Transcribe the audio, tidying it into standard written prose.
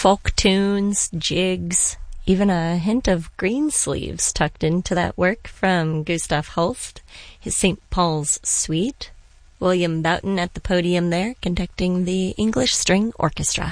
folk tunes, jigs, even a hint of Greensleeves tucked into that work from Gustav Holst, his St. Paul's Suite. William Boughton at the podium there, conducting the English String Orchestra.